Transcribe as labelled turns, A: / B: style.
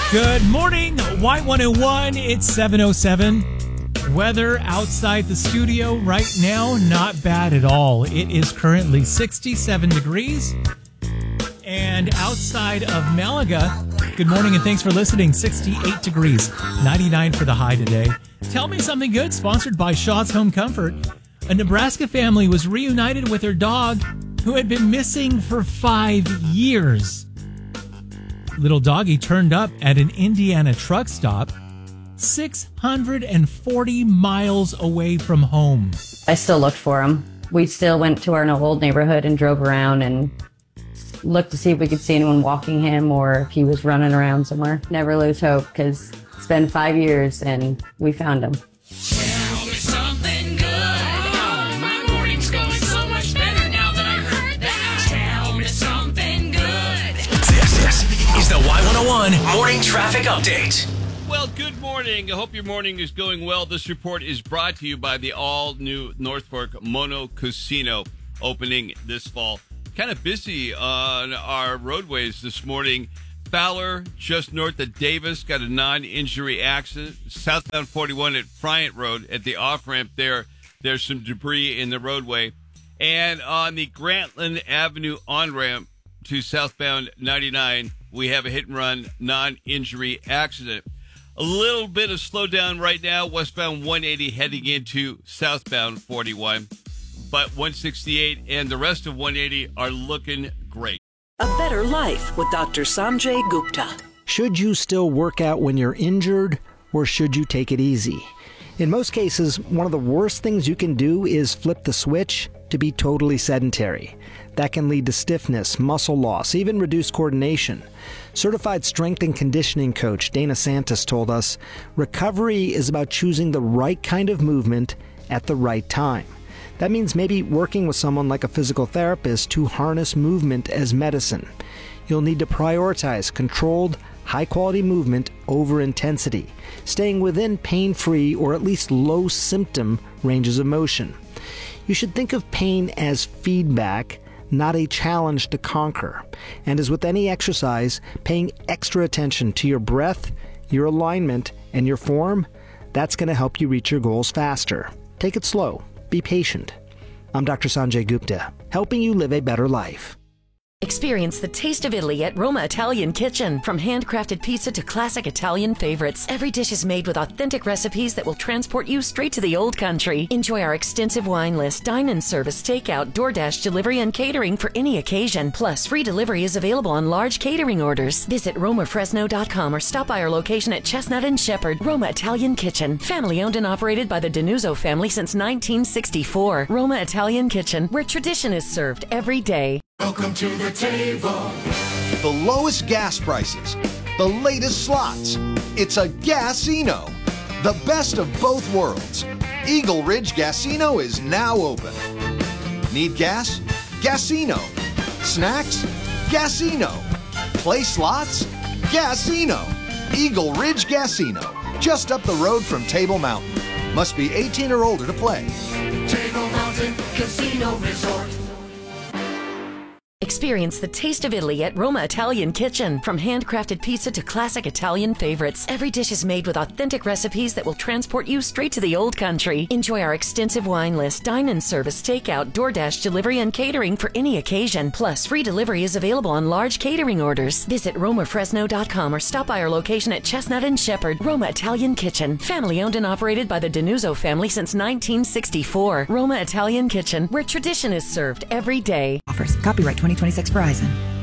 A: Good morning, Y101. It's 7:07. Weather outside the studio right now, not bad at all. It is currently 67 degrees. And outside of Malaga, good morning and thanks for listening. 68 degrees, 99 for the high today. Tell Me Something Good, sponsored by Shaw's Home Comfort. A Nebraska family was reunited with their dog who had been missing for 5 years. Little doggy turned up at an Indiana truck stop 640 miles away from home.
B: I still looked for him. We still went to our old neighborhood and drove around and looked to see if we could see anyone walking him or if he was running around somewhere. Never lose hope because it's been 5 years and we found him.
C: Tell me something good. Oh, my morning's going so much better now that I heard that. Tell me something good.
D: This is the Y101 Morning Traffic Update.
E: Well, good morning. I hope your morning is going well. This report is brought to you by the all-new North Fork Mono Casino, opening this fall. Kind of busy on our roadways this morning. Fowler, just north of Davis, got a non-injury accident. Southbound 41 at Bryant Road at the off-ramp there. There's some debris in the roadway. And on the Grantland Avenue on-ramp to southbound 99, we have a hit-and-run non-injury accident. A little bit of slowdown right now, westbound 180 heading into southbound 41. But 168 and the rest of 180 are looking great.
F: A better life with Dr. Sanjay Gupta.
G: Should you still work out when you're injured, or should you take it easy? In most cases, one of the worst things you can do is flip the switch to be totally sedentary. That can lead to stiffness, muscle loss, even reduced coordination. Certified strength and conditioning coach Dana Santos told us, recovery is about choosing the right kind of movement at the right time. That means maybe working with someone like a physical therapist to harness movement as medicine. You'll need to prioritize controlled, high-quality movement over intensity, staying within pain-free or at least low-symptom ranges of motion. You should think of pain as feedback, not a challenge to conquer. And as with any exercise, paying extra attention to your breath, your alignment, and your form, that's going to help you reach your goals faster. Take it slow. Be patient. I'm Dr. Sanjay Gupta, helping you live a better life.
H: Experience the taste of Italy at Roma Italian Kitchen. From handcrafted pizza to classic Italian favorites, every dish is made with authentic recipes that will transport you straight to the old country. Enjoy our extensive wine list, dine-in service, takeout, DoorDash delivery, and catering for any occasion. Plus, free delivery is available on large catering orders. Visit RomaFresno.com or stop by our location at Chestnut and Shepherd. Roma Italian Kitchen. Family owned and operated by the Denuzzo family since 1964. Roma Italian Kitchen, where tradition is served every day.
C: Welcome to the table.
I: The lowest gas prices, the latest slots. It's a Gasino. The best of both worlds. Eagle Ridge Gasino is now open. Need gas? Gasino. Snacks? Gasino. Play slots? Gasino. Eagle Ridge Gasino. Just up the road from Table Mountain. Must be 18 or older to play.
C: Table Mountain Casino Resort.
H: Experience the taste of Italy at Roma Italian Kitchen. From handcrafted pizza to classic Italian favorites, every dish is made with authentic recipes that will transport you straight to the old country. Enjoy our extensive wine list, dine-in service, takeout, DoorDash delivery, and catering for any occasion. Plus, free delivery is available on large catering orders. Visit RomaFresno.com or stop by our location at Chestnut and Shepherd. Roma Italian Kitchen. Family owned and operated by the Denuzzo family since 1964. Roma Italian Kitchen, where tradition is served every day.
J: Offers. Copyright 2026 Verizon.